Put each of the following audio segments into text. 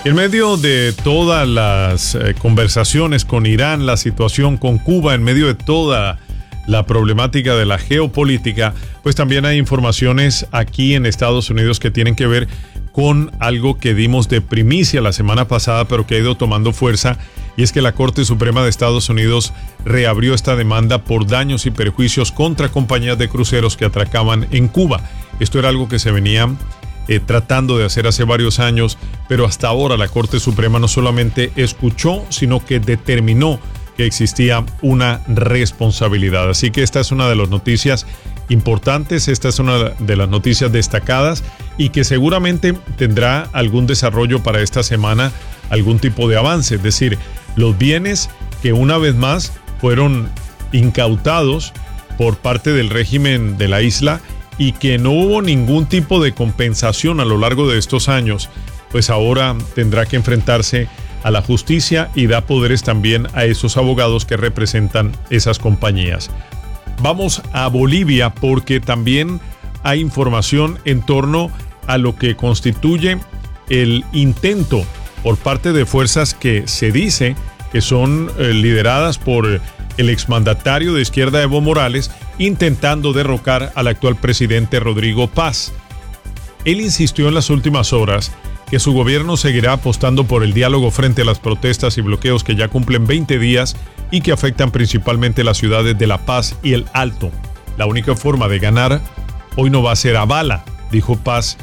En medio de todas las conversaciones con Irán, la situación con Cuba, en medio de toda la problemática de la geopolítica, pues también hay informaciones aquí en Estados Unidos que tienen que ver con algo que dimos de primicia la semana pasada, pero que ha ido tomando fuerza, y es que la Corte Suprema de Estados Unidos reabrió esta demanda por daños y perjuicios contra compañías de cruceros que atracaban en Cuba. Esto era algo que se venía tratando de hacer hace varios años, pero hasta ahora la Corte Suprema no solamente escuchó, sino que determinó que existía una responsabilidad. Así que esta es una de las noticias importantes, esta es una de las noticias destacadas y que seguramente tendrá algún desarrollo para esta semana, algún tipo de avance. Es decir, los bienes que una vez más fueron incautados por parte del régimen de la isla y que no hubo ningún tipo de compensación a lo largo de estos años, pues ahora tendrá que enfrentarse a la justicia y da poderes también a esos abogados que representan esas compañías. Vamos a Bolivia porque también hay información en torno a lo que constituye el intento por parte de fuerzas que se dice que son lideradas por el exmandatario de izquierda Evo Morales, intentando derrocar al actual presidente Rodrigo Paz. Él insistió en las últimas horas que su gobierno seguirá apostando por el diálogo frente a las protestas y bloqueos que ya cumplen 20 días y que afectan principalmente las ciudades de La Paz y El Alto. La única forma de ganar hoy no va a ser a bala, dijo Paz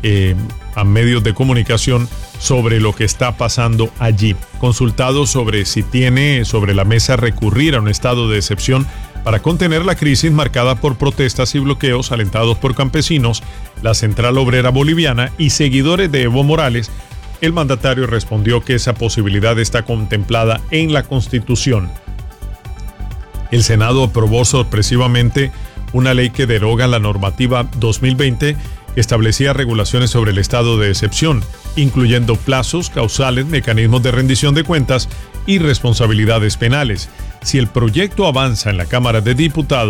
a medios de comunicación sobre lo que está pasando allí. Consultado sobre si tiene sobre la mesa recurrir a un estado de excepción para contener la crisis marcada por protestas y bloqueos alentados por campesinos, la Central Obrera Boliviana y seguidores de Evo Morales, el mandatario respondió que esa posibilidad está contemplada en la Constitución. El Senado aprobó sorpresivamente una ley que deroga la normativa 2020 que establecía regulaciones sobre el estado de excepción, incluyendo plazos, causales, mecanismos de rendición de cuentas y responsabilidades penales. Si el proyecto avanza en la Cámara de Diputados,